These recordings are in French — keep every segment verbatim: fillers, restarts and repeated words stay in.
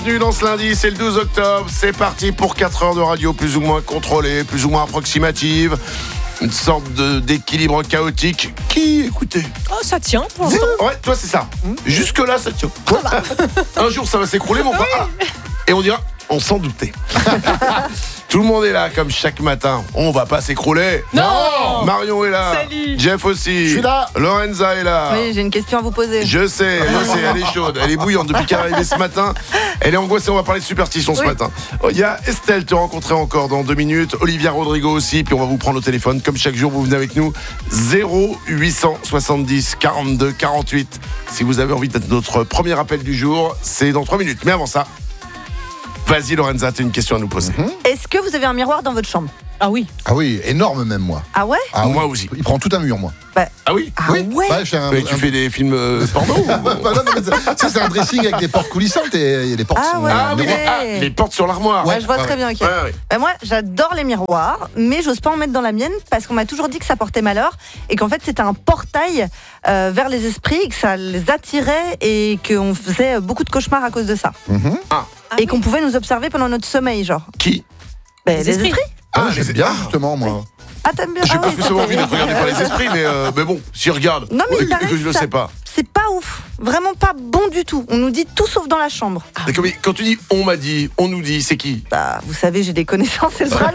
Bienvenue dans ce lundi, c'est le douze octobre, c'est parti pour quatre heures de radio plus ou moins contrôlée, plus ou moins approximative. Une sorte de, d'équilibre chaotique qui, écoutez... Oh, ça tient pour l'instant. Ouais, toi c'est ça. Jusque-là, ça tient. Un jour, ça va s'écrouler, mon frère. Et on dira, on s'en doutait. Tout le monde est là, comme chaque matin. On va pas s'écrouler. Non. Marion est là. Salut. Jeff aussi. Je suis là. Lorenza est là. Oui, j'ai une question à vous poser. Je sais, je sais, elle est chaude, elle est bouillante depuis qu'elle est arrivée ce matin. Elle est angoissée, on va parler de superstition ce Oui. matin. Il y a Estelle, te rencontrer encore dans deux minutes. Olivia Rodrigo aussi, puis on va vous prendre au téléphone. Comme chaque jour, vous venez avec nous. zéro huit cent soixante-dix quarante-deux quarante-huit. Si vous avez envie d'être notre premier appel du jour, c'est dans trois minutes. Mais avant ça, vas-y Lorenza, t'as une question à nous poser. Mm-hmm. Est-ce que vous avez un miroir dans votre chambre? Ah oui. Ah oui, énorme même moi. Ah ouais? Ah Moi oui. aussi. Il prend tout un mur moi. Ah oui Ah oui. ouais? Ouais, j'ai un, Mais tu un- fais des films euh, porno ou- Bah non, mais c'est- ça, c'est un dressing avec des portes coulissantes et il y a des portes. Ah sont- ouais. Ah oui, Ouais. les, ah, les portes sur l'armoire. Ouais, je vois ouais, très bien, ok. Ouais, ouais. Bah, moi, j'adore les miroirs, mais j'ose pas en mettre dans la mienne parce qu'on m'a toujours dit que ça portait malheur et qu'en fait c'était un portail euh, vers les esprits, que ça les attirait et qu'on faisait beaucoup de cauchemars à cause de ça. Mhm. Ah et oui. qu'on pouvait nous observer pendant notre sommeil, genre. Qui Bah, Les les esprits. esprits. Ah, Ah, j'aime les- bien ah. justement moi. Ah, t'aimes bien? J'ai Ah pas oui, forcément ça envie d'être regardé par les esprits, mais, euh, mais bon, s'ils regardent, Non, mais il et paraît que je le ça- sais pas. C'est pas ouf. Vraiment pas bon du tout. On nous dit tout sauf dans la chambre. D'accord, mais quand tu dis on m'a dit, on nous dit, c'est qui? Bah, vous savez, j'ai des connaissances et le bras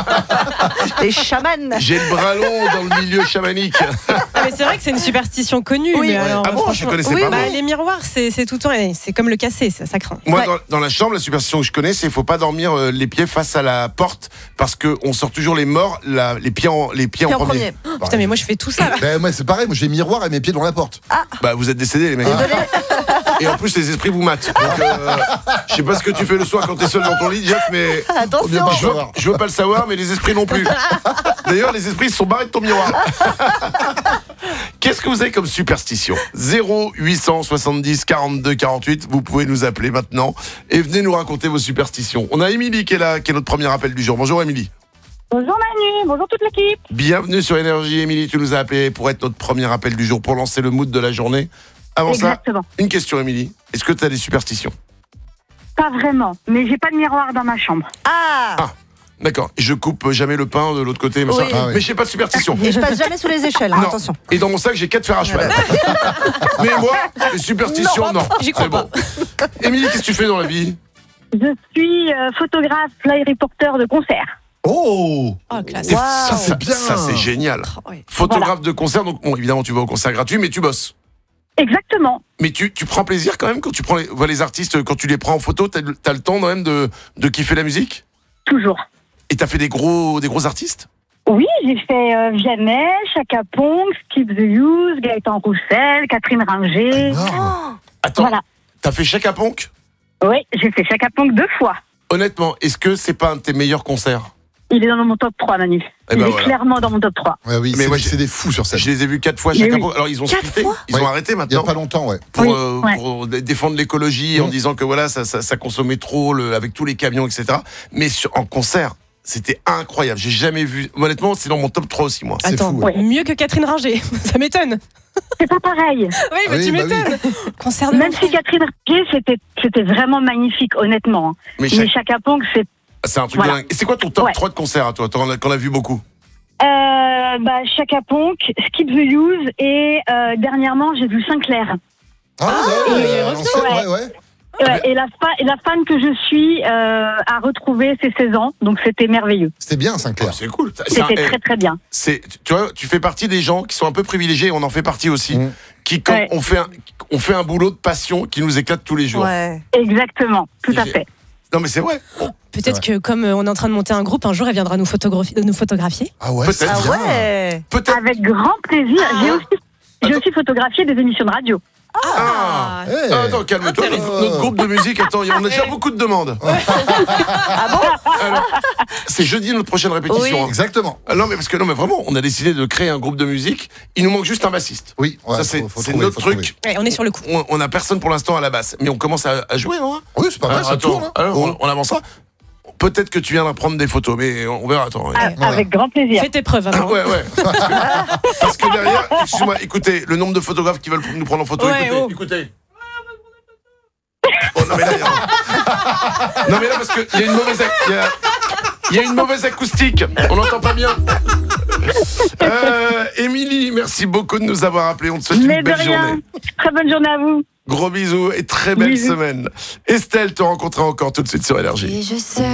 long. Les chamans. J'ai le bras long dans le milieu chamanique. Ah, mais c'est vrai que c'est une superstition connue. Oui. mais Ouais. alors, Ah bon, je franchement- connaissais Oui, pas. Bah, moi. les miroirs, c'est, c'est tout le temps, et c'est comme le casser, ça, ça craint. Moi, Ouais. dans, dans la chambre, la superstition que je connais, c'est qu'il faut pas dormir euh, les pieds face à la porte parce qu'on sort toujours les morts, la- les pieds en, les pieds Puis en en premier. premier. Putain, mais moi je fais tout ça là. Ben, moi c'est pareil, moi j'ai le miroir et mes pieds dans la porte. Bah, vous êtes décédés, les mecs. Désolé. Et en plus, les esprits vous matent. Donc, euh, je sais pas ce que tu fais le soir quand t'es seul dans ton lit, Jeff, mais Attention. pas je veux, savoir. je veux pas le savoir, mais les esprits non plus. D'ailleurs, les esprits se sont barrés de ton miroir. Qu'est-ce que vous avez comme superstition? zéro huit cent soixante-dix quarante-deux quarante-huit, vous pouvez nous appeler maintenant et venez nous raconter vos superstitions. On a Émilie qui est là, qui est notre premier appel du jour. Bonjour Émilie. Bonjour Manu, bonjour toute l'équipe. Bienvenue sur Énergie. Émilie, tu nous as appelé pour être notre premier appel du jour, pour lancer le mood de la journée. Avant Exactement. ça, une question Émilie. Est-ce que tu as des superstitions? Pas vraiment, mais j'ai pas de miroir dans ma chambre. Ah. Ah. D'accord, je coupe jamais le pain de l'autre côté, machin. Oui. Ah oui. Mais j'ai pas de superstition. Et je passe jamais sous les échelles, hein, Non. attention. Et dans mon sac, j'ai quatre fers à cheval. Mais moi, les superstitions, non. J'y crois C'est bon. Émilie, qu'est-ce que tu fais dans la vie? Je suis euh, photographe, fly reporter de concert. Oh. Oh, classe. Et Wow. ça, c'est bien. Ça, c'est génial. Oh, ouais. Photographe de concert, donc bon, évidemment, tu vas au concert gratuit, mais tu bosses. Exactement, Mais tu, tu prends plaisir quand même quand tu prends les, vois les artistes, quand tu les prends en photo, t'as, le- t'as le temps quand même de, de kiffer la musique? toujours. Et t'as fait des gros, des gros artistes? Oui, j'ai fait euh, Vianney, Chaka Ponk, Skip the Use, Gaëtan Roussel, Catherine Ringer. Énorme. Attends, Voilà. t'as fait Chaka Ponk? Oui, j'ai fait Chaka Ponk deux fois. Honnêtement, est-ce que c'est pas un de tes meilleurs concerts? Il est dans mon top trois, Manu. Eh Il ben est voilà. clairement dans mon top trois. Ouais, oui, Mais c'est, moi, c'est j'ai- des fous sur scène. Je les ai vus quatre fois Mais Chaka oui. Ponk. Alors ils ont Quatre splitté, fois ils Ouais. ont arrêté Il y a maintenant. pas longtemps, ouais. Pour, Oui, euh, ouais. pour dé- défendre l'écologie en Mmh. disant que voilà ça, ça, ça consommait trop le, avec tous les camions, et cetera. Mais sur, en concert, c'était incroyable. J'ai jamais vu. Honnêtement, c'est dans mon top trois aussi moi. C'est Attends, fou, ouais. mieux que Catherine Ringer. Ça m'étonne. C'est pas pareil. Oui, mais Oui, tu bah m'étonnes. Concert de Même l'enfer. si Catherine Ringer, c'était, c'était vraiment magnifique, honnêtement. Mais Mais Chaka- Chaka Ponk, c'est c'est un truc voilà. de dingue. Et c'est quoi ton top Ouais. trois de concert à toi? T'en as, t'en as vu beaucoup. Euh, bah, Chaka Ponk, Skip the Use et euh, dernièrement j'ai vu Sinclair. Ah, il ouais, est ouais, revenu. l'ancienne, Ouais. ouais, ouais. Ouais, et, la fa- et la fan que je suis euh, a retrouvé ses seize ans, donc c'était merveilleux. C'était bien Oh, Sinclair. c'est cool. C'est un- C'était eh, très très bien. c'est, tu vois, tu fais partie des gens qui sont un peu privilégiés. On en fait partie aussi. Mmh. Qui quand Ouais. on fait un, on fait un boulot de passion qui nous éclate tous les jours. Ouais. Exactement, tout à J'ai- fait. Non mais c'est vrai. On- Peut-être que comme euh, on est en train de monter un groupe, un jour elle viendra nous, photographier, nous photographier. Ah ouais, Peut-être. c'est Ah bien. ouais. Peut-être. Avec grand plaisir. Ah. J'ai aussi, j'ai aussi photographié des émissions de radio. Ah. Eh. Ah, attends, calme-toi. Intéressant. Notre, notre groupe de musique, attends, on a déjà beaucoup de demandes. Ah bon? Alors, c'est jeudi notre prochaine répétition. Oui. hein. Exactement. Ah non mais parce que non mais vraiment, on a décidé de créer un groupe de musique. Il nous manque juste un bassiste. Oui, ouais, Ça c'est, faut- faut c'est trouver, notre faut truc. trouver. Ouais, on est sur le coup. On, on a personne pour l'instant à la basse, mais on commence à, à jouer, non? Oui, c'est pas mal, Alors, ça attends, tourne. hein. alors, Oh. on, on avancera. Peut-être que tu viendras prendre des photos, mais on verra. Attends. Ah, voilà. Avec grand plaisir. Fais tes preuves Ah, avant. ouais, ouais. Parce que, parce que derrière, excuse-moi, écoutez, le nombre de photographes qui veulent nous prendre en photo, Ouais, écoutez, oh. écoutez. Oh non mais là, il y a- non mais là parce qu'il y a une mauvaise, ac- il y a, il y a une mauvaise acoustique. On n'entend pas bien. Euh, Émilie, merci beaucoup de nous avoir appelés. On te souhaite Mais une de belle rien. journée. Très bonne journée à vous. Gros bisous et très belle Bisous. semaine. Estelle te rencontrera encore tout de suite sur Énergie. Et je sais